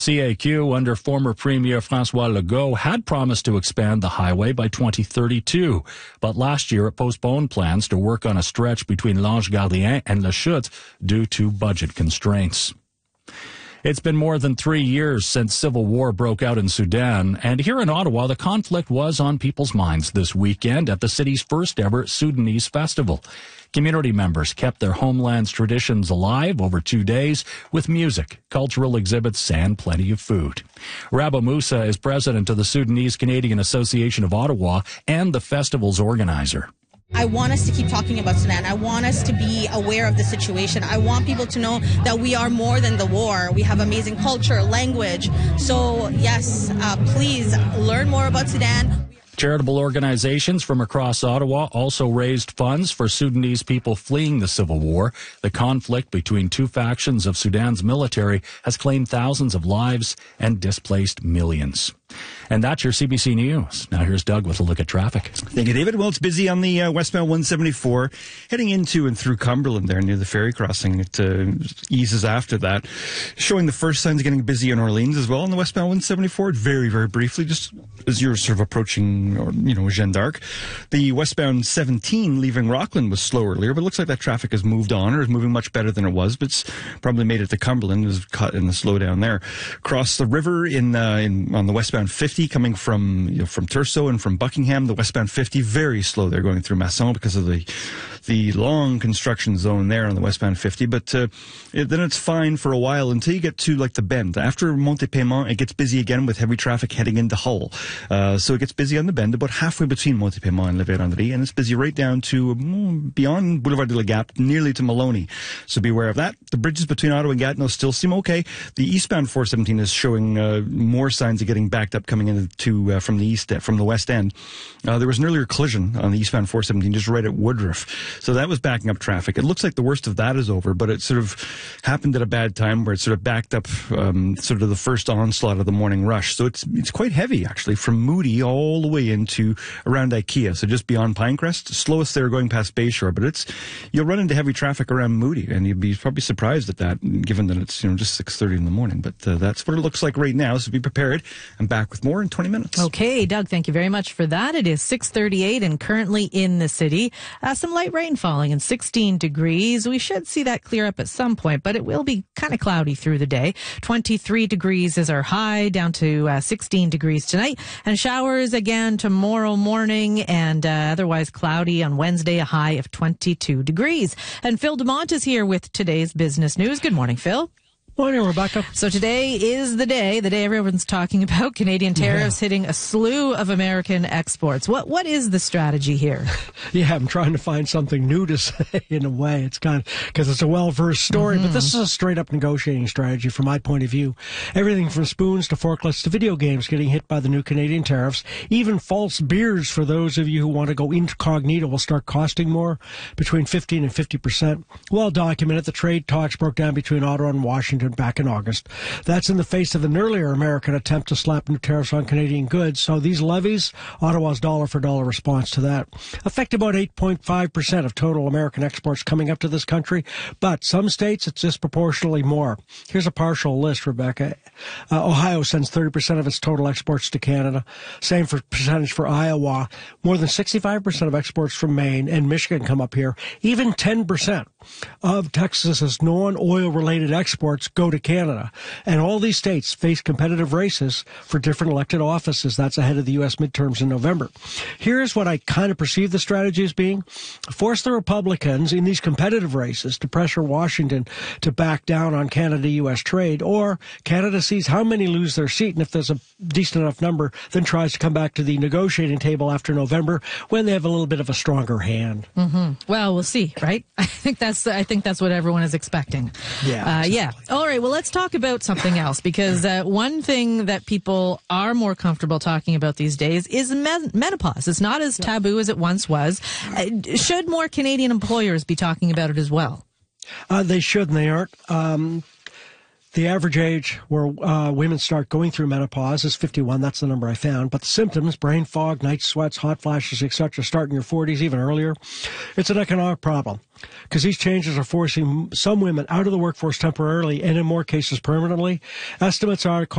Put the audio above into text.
CAQ, under former Premier François Legault, had promised to expand the highway by 2032, but last year it postponed plans to work on a stretch between L'Ange Gardien and La Chute due to budget constraints. It's been more than 3 years since civil war broke out in Sudan, and here in Ottawa, the conflict was on people's minds this weekend at the city's first ever Sudanese festival. Community members kept their homeland's traditions alive over 2 days with music, cultural exhibits, and plenty of food. Rabo Musa is president of the Sudanese Canadian Association of Ottawa and the festival's organizer. I want us to keep talking about Sudan. I want us to be aware of the situation. I want people to know that we are more than the war. We have amazing culture, language. So yes, please learn more about Sudan. Charitable organizations from across Ottawa also raised funds for Sudanese people fleeing the civil war. The conflict between two factions of Sudan's military has claimed thousands of lives and displaced millions. And that's your CBC News. Now here's Doug with a look at traffic. Thank you, David. Well, it's busy on the westbound 174, heading into and through Cumberland there near the ferry crossing. It eases after that. Showing the first signs of getting busy in Orleans as well on the westbound 174. Very, very briefly, just as you're sort of approaching, Jeanne d'Arc. The westbound 17 leaving Rockland was slow earlier, but it looks like that traffic has moved on or is moving much better than it was, but it's probably made it to Cumberland. It was caught in the slowdown there. Across the river on the westbound 50 coming from Thurso and from Buckingham, the westbound 50 very slow there going through Masson because of the long construction zone there on the westbound 50, but then it's fine for a while until you get to like the bend. After Monte-Paiement, it gets busy again with heavy traffic heading into Hull. So it gets busy on the bend about halfway between Monte-Paiement and La Vérendrye, and it's busy right down to beyond Boulevard de la Gap, nearly to Maloney. So be aware of that. The bridges between Ottawa and Gatineau still seem okay. The eastbound 417 is showing more signs of getting backed up coming into from the west end. There was an earlier collision on the eastbound 417 just right at Woodruff. So that was backing up traffic. It looks like the worst of that is over, but it sort of happened at a bad time where it sort of backed up sort of the first onslaught of the morning rush. So it's quite heavy, actually, from Moody all the way into around IKEA. So just beyond Pinecrest, slowest there going past Bayshore. But you'll run into heavy traffic around Moody, and you'd be probably surprised at that, given that it's just 6:30 in the morning. But that's what it looks like right now, so be prepared. I'm back with more in 20 minutes. Okay, Doug, thank you very much for that. It is 6:38 and currently in the city. Some light rain falling and 16 degrees. We should see that clear up at some point, but it will be kind of cloudy through the day. 23 degrees is our high, down to 16 degrees tonight. And showers again tomorrow morning, and otherwise cloudy on Wednesday, a high of 22 degrees. And Phil DeMont is here with today's business news. Good morning, Phil. Morning, Rebecca. So today is the day everyone's talking about, Canadian tariffs hitting a slew of American exports. What is the strategy here? Yeah, I'm trying to find something new to say in a way. It's kind of, because it's a well-versed story, but this is a straight-up negotiating strategy from my point of view. Everything from spoons to forklifts to video games getting hit by the new Canadian tariffs. Even false beers, for those of you who want to go incognito, will start costing more, between 15 and 50%. Well documented, the trade talks broke down between Ottawa and Washington back in August. That's in the face of an earlier American attempt to slap new tariffs on Canadian goods. So these levies, Ottawa's dollar-for-dollar response to that, affect about 8.5% of total American exports coming up to this country, but some states it's disproportionately more. Here's a partial list, Rebecca. Ohio sends 30% of its total exports to Canada. Same percentage for Iowa. More than 65% of exports from Maine and Michigan come up here. Even 10% of Texas's non-oil-related exports go to Canada. And all these states face competitive races for different elected offices. That's ahead of the U.S. midterms in November. Here's what I kind of perceive the strategy as being. Force the Republicans in these competitive races to pressure Washington to back down on Canada-U.S. trade, or Canada sees how many lose their seat, and if there's a decent enough number, then tries to come back to the negotiating table after November when they have a little bit of a stronger hand. Well, we'll see, right? I think that's what everyone is expecting. Yeah. Yeah. All right. Well, let's talk about something else, because one thing that people are more comfortable talking about these days is menopause. It's not as taboo as it once was. Should more Canadian employers be talking about it as well? They should, and they aren't. The average age where women start going through menopause is 51. That's the number I found. But the symptoms, brain fog, night sweats, hot flashes, etc., start in your 40s, even earlier. It's an economic problem because these changes are forcing some women out of the workforce temporarily and in more cases permanently. Estimates are